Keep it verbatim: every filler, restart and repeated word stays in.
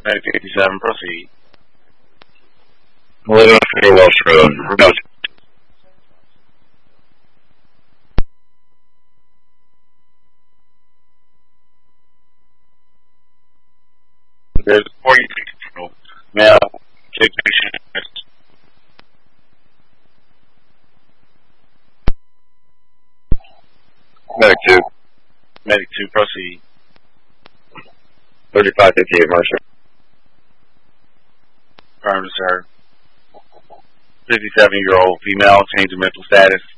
Medic fifty-seven, proceed. eleven for Welsh Road. No. There's a forty-six male technician. Medic two. Medic two, proceed. thirty-five fifty-eight Mercer. Affirmative, sir. fifty-seven-year-old female, change of mental status.